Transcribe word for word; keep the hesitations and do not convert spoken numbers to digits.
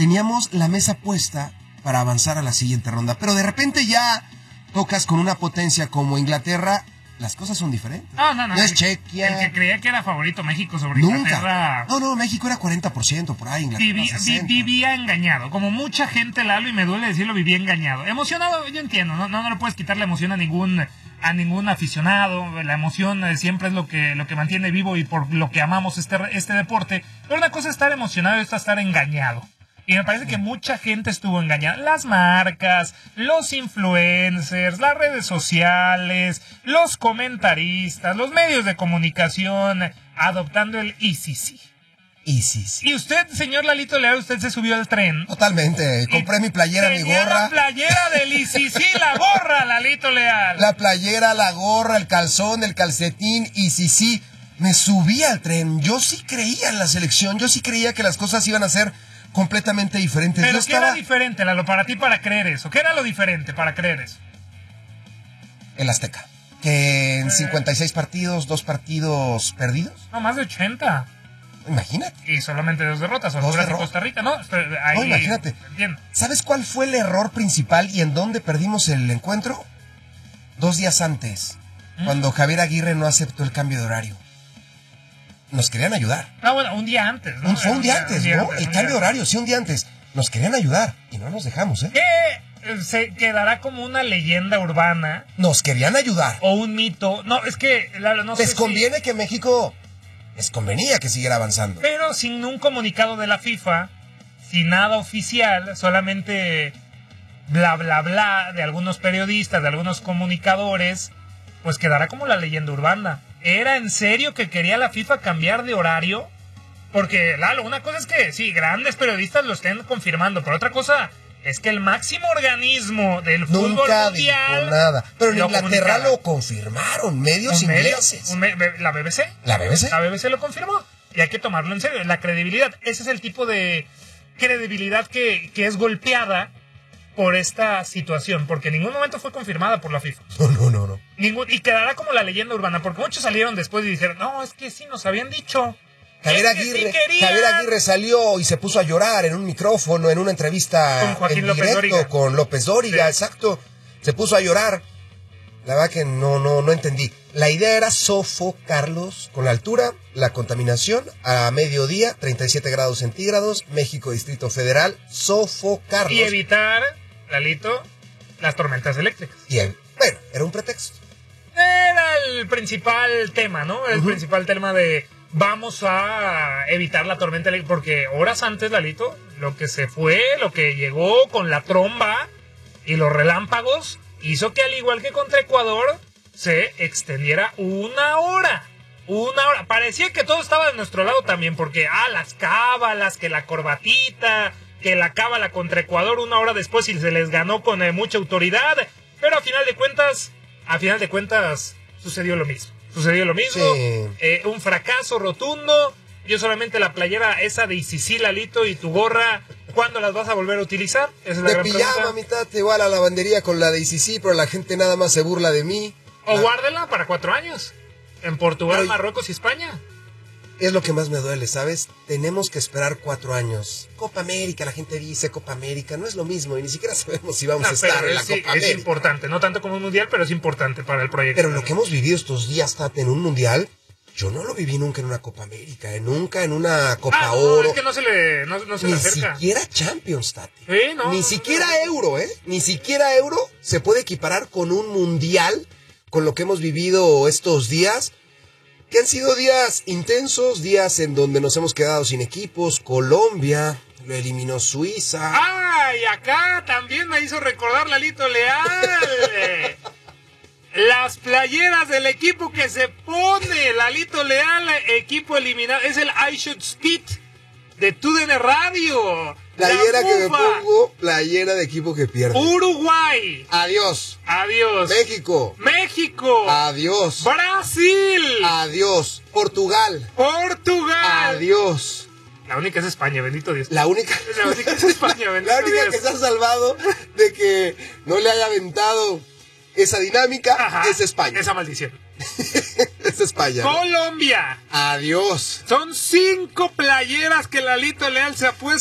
teníamos la mesa puesta para avanzar a la siguiente ronda. Pero de repente ya tocas con una potencia como Inglaterra, las cosas son diferentes. No, no, no. No es el, Chequia. El que creía que era favorito México sobre Nunca. Inglaterra. No, no, México era cuarenta por ciento por ahí, Inglaterra Viví, vi, vivía engañado. Como mucha gente, Lalo, y me duele decirlo, vivía engañado. Emocionado, yo entiendo, no, no, no le puedes quitar la emoción a ningún a ningún aficionado. La emoción eh, siempre es lo que, lo que mantiene vivo y por lo que amamos este, este deporte. Pero una cosa es estar emocionado y otra es estar engañado. Y me parece que mucha gente estuvo engañada. Las marcas, los influencers, las redes sociales, los comentaristas, los medios de comunicación, adoptando el I C C. I C C. Y usted, señor Lalito Leal, usted se subió al tren. Totalmente. Compré mi playera, mi gorra. La playera del I C C, la gorra, Lalito Leal. La playera, la gorra, el calzón, el calcetín, I C C. Me subí al tren. Yo sí creía en la selección. Yo sí creía que las cosas iban a ser completamente diferentes. Pero Yo ¿qué estaba... era diferente, Lalo, para ti para creer eso? ¿Qué era lo diferente para creer eso? El Azteca. Que en cincuenta y seis partidos, dos partidos perdidos. No, más de ochenta. Imagínate. Y solamente dos derrotas, Honduras y Costa Rica, ¿no? Ahí, no, imagínate. Entiendo. ¿Sabes cuál fue el error principal y en dónde perdimos el encuentro? Dos días antes, ¿Mm? cuando Javier Aguirre no aceptó el cambio de horario. Nos querían ayudar. Ah, bueno, un día antes, ¿no? Un, fue un día antes, un día ¿no? Antes, el un cambio de día horario, sí, un día antes. Nos querían ayudar y no nos dejamos, ¿eh? Que se quedará como una leyenda urbana. Nos querían ayudar. O un mito. No, es que, Lalo, no sé Les conviene si... que México... Les convenía que siguiera avanzando. Pero sin un comunicado de la FIFA, sin nada oficial, solamente bla, bla, bla de algunos periodistas, de algunos comunicadores, pues quedará como la leyenda urbana. ¿Era en serio que quería la FIFA cambiar de horario? Porque, Lalo, una cosa es que, sí, grandes periodistas lo estén confirmando, pero otra cosa es que el máximo organismo del fútbol Nunca mundial... dijo nada. Pero en lo Inglaterra comunicaba. lo confirmaron, medios Un medio, ingleses. un me, ¿La B B C? ¿La B B C? La B B C lo confirmó. Y hay que tomarlo en serio. La credibilidad. Ese es el tipo de credibilidad que, que es golpeada por esta situación. Porque en ningún momento fue confirmada por la FIFA. No, no, no, no. Ningún, y quedará como la leyenda urbana. Porque muchos salieron después y dijeron, no, es que sí nos habían dicho. Javier es que Aguirre, sí Javier Aguirre salió y se puso a llorar en un micrófono, en una entrevista con Joaquín en López directo Dóriga. con López Dóriga, sí. exacto. Se puso a llorar. La verdad que no, no, no entendí. La idea era sofocarlos con la altura, la contaminación, a mediodía, treinta y siete grados centígrados, México, Distrito Federal, sofocarlos. Y evitar, Lalito, las tormentas eléctricas. Y el, bueno, era un pretexto. Era el principal tema, ¿no? El uh-huh. principal tema de vamos a evitar la tormenta eléctrica. Porque horas antes, Lalito, lo que se fue, lo que llegó con la tromba y los relámpagos, hizo que al igual que contra Ecuador, se extendiera una hora. Una hora. Parecía que todo estaba de nuestro lado también, porque, ah, las cábalas, que la corbatita, que la cábala contra Ecuador una hora después y se les ganó con eh, mucha autoridad. Pero a final de cuentas, a final de cuentas, sucedió lo mismo. Sucedió lo mismo. Sí. Eh, un fracaso rotundo. Yo solamente la playera esa de I C C, Lalito, y tu gorra, ¿cuándo las vas a volver a utilizar? Esa es la de gran pijama, pregunta. mitad igual a la lavandería con la de I C C, pero la gente nada más se burla de mí. O ah. guárdela para cuatro años. En Portugal, pero, Marruecos y España. Es lo que más me duele, ¿sabes? Tenemos que esperar cuatro años. Copa América, la gente dice Copa América, no es lo mismo y ni siquiera sabemos si vamos no, a estar en la es, Copa es América. Es importante, no tanto como un mundial, pero es importante para el proyecto. Pero lo que hemos vivido estos días, Tate, en un mundial, yo no lo viví nunca en una Copa América, eh, nunca en una Copa ah, no, Oro. Es que no se le, no, no se ni le acerca. Ni siquiera Champions, Tate. Sí, no, ni no, siquiera no, no. Euro, ¿eh? Ni siquiera Euro se puede equiparar con un mundial, con lo que hemos vivido estos días. Que han sido días intensos, días en donde nos hemos quedado sin equipos. Colombia lo eliminó Suiza. ¡Ay! Acá también me hizo recordar Lalito Leal. Las playeras del equipo que se pone Lalito Leal, equipo eliminado. Es el I Should Speed de T U D N Radio. Playera que me pongo, playera de equipo que pierde. Uruguay. Adiós. Adiós. México. México. Adiós. Brasil. Adiós. Portugal. Portugal. Adiós. La única es España, bendito Dios. La única, la única es España, bendito La única Dios. que se ha salvado de que no le haya aventado esa dinámica. Ajá, es España. Esa maldición. Es España. Colombia. Adiós. Son cinco playeras que Lalito Leal se ha puesto.